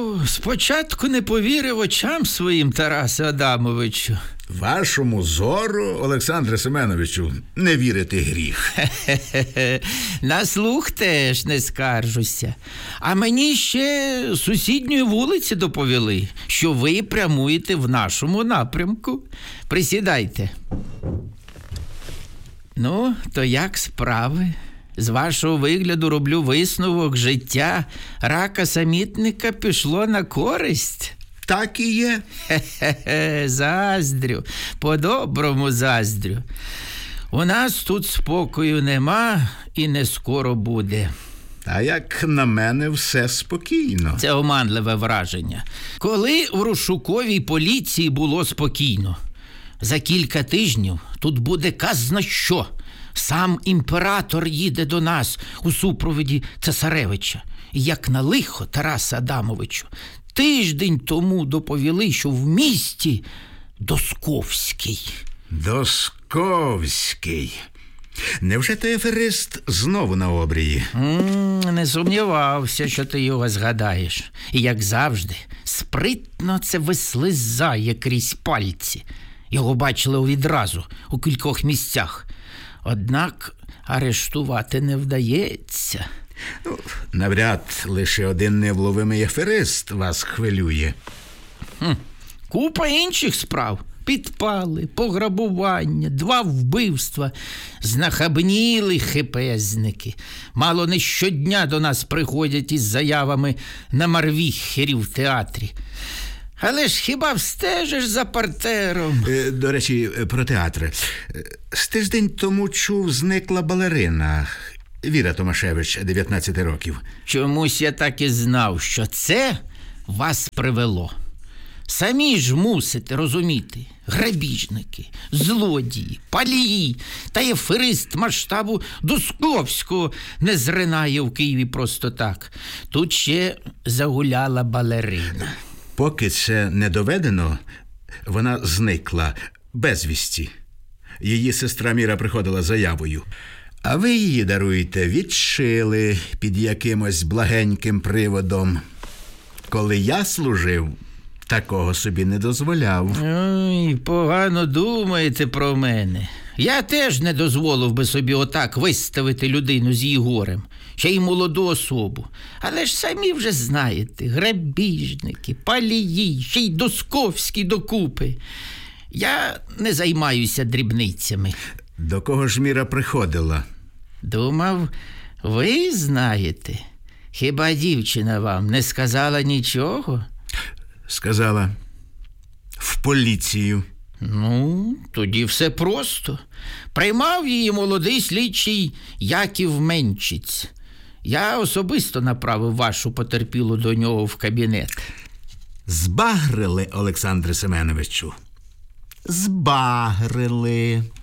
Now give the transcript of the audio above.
спочатку не повірив очам своїм, Тарасе Адамовичу. Вашому зору, Олександре Семеновичу, не вірити гріх. На слух теж не скаржуся. А мені ще з сусідньої вулиці доповіли, що ви прямуєте в нашому напрямку. Присідайте. Ну, то як справи? З вашого вигляду роблю висновок: життя рака-самітника пішло на користь. Так і є. Заздрю, по-доброму заздрю. У нас тут спокою нема і не скоро буде. А як на мене, все спокійно. Це оманливе враження. Коли в розшуковій поліції було спокійно? За кілька тижнів тут буде казна що. Сам імператор їде до нас у супроводі цесаревича. І як на лихо, Тарасе Адамовичу, тиждень тому доповіли, що в місті Досковський. Досковський. Невже той аферист знову на обрії? Не сумнівався, що ти його згадаєш. І, як завжди, спритно це вислизає крізь пальці. Його бачили відразу у кількох місцях. Однак арештувати не вдається. Навряд лише один невловимий аферист вас хвилює. Купа інших справ. Підпали, пограбування, 2 вбивства. Знахабніли хипезники. Мало не щодня до нас приходять із заявами на Марвіхері в театрі. Але ж хіба встежиш за партером? До речі, про театр. З тиждень тому чув, зникла балерина Віра Томашевич, 19 років. Чомусь я так і знав, що це вас привело. Самі ж мусите розуміти. Грабіжники, злодії, палії та й аферист масштабу Досковського не зринає в Києві просто так. Тут ще загуляла балерина. Поки це не доведено, вона зникла безвісті. Її сестра Міра приходила з заявою. А ви її, даруйте, відшили під якимось благеньким приводом. Коли я служив, такого собі не дозволяв. Ой, погано думаєте про мене. Я теж не дозволив би собі отак виставити людину з її горем. Ще й молоду особу. Але ж самі вже знаєте, грабіжники, палії, ще й Досковські докупи. Я не займаюся дрібницями. До кого ж Міра приходила? Думав, ви знаєте. Хіба дівчина вам не сказала нічого? Сказала, в поліцію. Ну, тоді все просто. Приймав її молодий слідчий Яків Менчиць. Я особисто направив вашу потерпілу до нього в кабінет. Збагрили, Олександре Семеновичу. Збагрили.